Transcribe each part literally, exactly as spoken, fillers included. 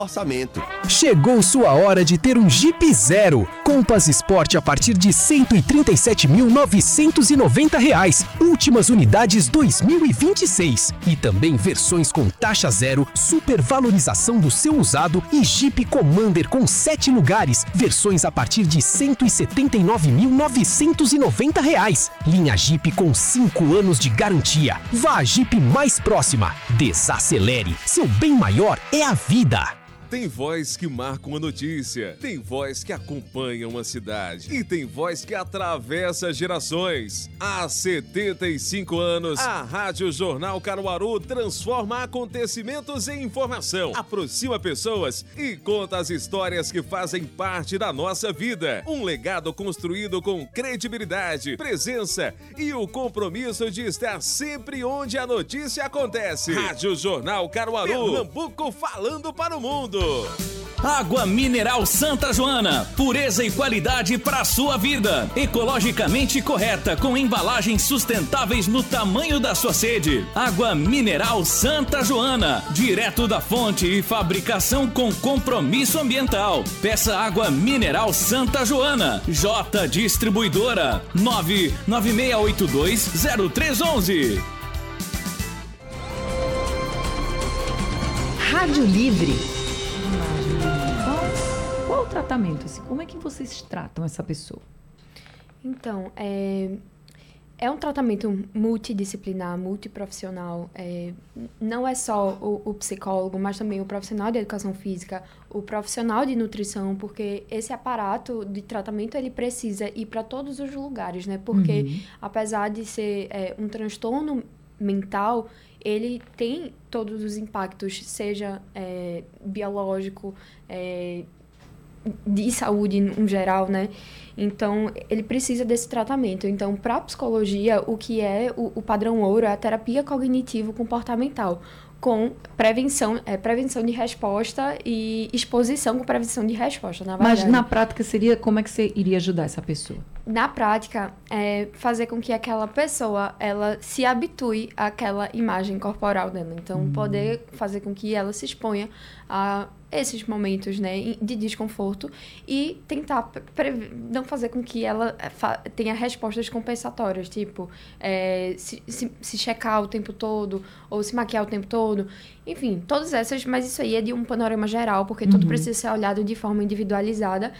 orçamento. Chegou sua hora de ter um Jeep Zero. Compass Sport a partir de cento e trinta e sete mil novecentos e noventa reais. Últimas unidades dois mil e vinte e seis. E também versões com taxa zero, supervalorização do seu usado e Jeep Commander com sete lugares. Versões a partir de cento e setenta e nove mil novecentos e noventa reais. Linha Jeep com cinco anos de garantia. Vá à Jeep mais próxima. Desacelere. Seu bem maior é a vida. Tem voz que marca uma notícia, tem voz que acompanha uma cidade e tem voz que atravessa gerações. Há setenta e cinco anos, a Rádio Jornal Caruaru transforma acontecimentos em informação, aproxima pessoas e conta as histórias que fazem parte da nossa vida. Um legado construído com credibilidade, presença e o compromisso de estar sempre onde a notícia acontece. Rádio Jornal Caruaru, Pernambuco falando para o mundo. Água mineral Santa Joana, pureza e qualidade para a sua vida. Ecologicamente correta, com embalagens sustentáveis no tamanho da sua sede. Água mineral Santa Joana, direto da fonte e fabricação com compromisso ambiental. Peça água mineral Santa Joana. J Distribuidora nove nove seis oito dois zero três um um. Rádio Livre. Qual o tratamento? Assim, como é que vocês tratam essa pessoa? Então, é, é um tratamento multidisciplinar, multiprofissional. É, não é só o, o psicólogo, mas também o profissional de educação física, o profissional de nutrição, porque esse aparato de tratamento ele precisa ir para todos os lugares, né? Porque, uhum. apesar de ser é, um transtorno mental, ele tem todos os impactos, seja é, biológico, é, de saúde em geral, né? Então, ele precisa desse tratamento. Então, para a psicologia, o que é o, o padrão ouro é a terapia cognitivo-comportamental, com prevenção, é, prevenção de resposta e exposição com prevenção de resposta, na verdade. Mas, na prática, seria como é que você iria ajudar essa pessoa? Na prática, é fazer com que aquela pessoa, ela se habitue àquela imagem corporal dela. Então, hum. poder fazer com que ela se exponha a esses momentos, né, de desconforto e tentar pre- não fazer com que ela fa- tenha respostas compensatórias, tipo, é, se, se, se checar o tempo todo ou se maquiar o tempo todo. Enfim, todas essas, mas isso aí é de um panorama geral, porque uhum. tudo precisa ser olhado de forma individualizada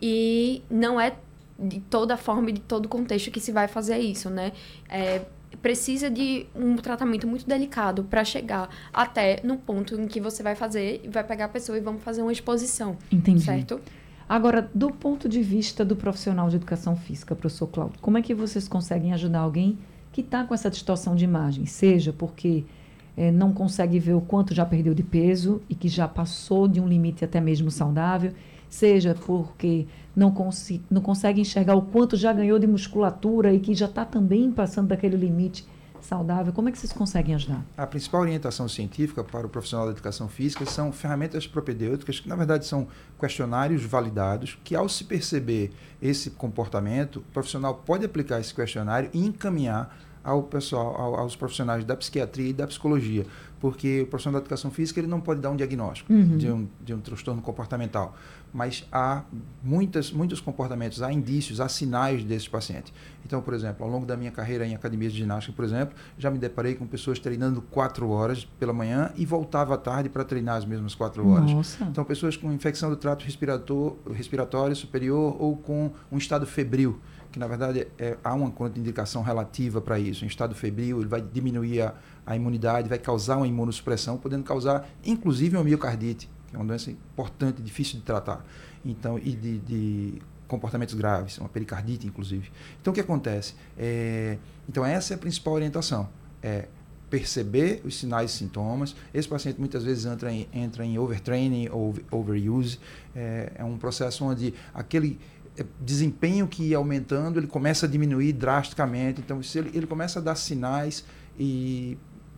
e não é de toda forma e de todo contexto que se vai fazer isso, né? É, precisa de um tratamento muito delicado para chegar até no ponto em que você vai fazer, vai pegar a pessoa e vamos fazer uma exposição. Entendi. Certo? Agora, do ponto de vista do profissional de educação física, professor Cláudio, como é que vocês conseguem ajudar alguém que está com essa distorção de imagem? Seja porque é, não consegue ver o quanto já perdeu de peso e que já passou de um limite até mesmo saudável, seja porque não, consi- não consegue enxergar o quanto já ganhou de musculatura e que já está também passando daquele limite saudável. Como é que vocês conseguem ajudar? A principal orientação científica para o profissional da educação física são ferramentas propedêuticas, que na verdade são questionários validados, que ao se perceber esse comportamento, o profissional pode aplicar esse questionário e encaminhar ao pessoal, ao, aos profissionais da psiquiatria e da psicologia, porque o profissional da educação física ele não pode dar um diagnóstico uhum. de, um, de um transtorno comportamental, mas há muitas, muitos comportamentos, há indícios, há sinais desse paciente. Então, por exemplo, ao longo da minha carreira em academias de ginástica, por exemplo, já me deparei com pessoas treinando quatro horas pela manhã e voltava à tarde para treinar as mesmas quatro horas. Nossa. Então, pessoas com infecção do trato respiratório, respiratório superior ou com um estado febril, que na verdade é, há uma contraindicação relativa para isso. Em estado febril, ele vai diminuir a, a imunidade, vai causar uma imunossupressão, podendo causar inclusive uma miocardite, que é uma doença importante, difícil de tratar, então, e de, de comportamentos graves, uma pericardite inclusive. Então, o que acontece? É, então, essa é a principal orientação, é perceber os sinais e sintomas. Esse paciente muitas vezes entra em, entra em overtraining ou overuse, é, é um processo onde aquele desempenho que ia aumentando, ele começa a diminuir drasticamente. Então, se ele, ele começa a dar sinais e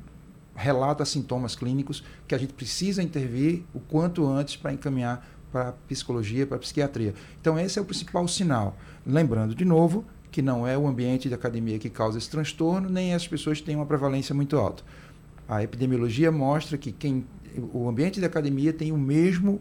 relata sintomas clínicos que a gente precisa intervir o quanto antes para encaminhar para a psicologia, para a psiquiatria. Então, esse é o principal sinal. Lembrando, de novo, que não é o ambiente de academia que causa esse transtorno, nem as pessoas têm uma prevalência muito alta. A epidemiologia mostra que quem o ambiente da academia tem o mesmo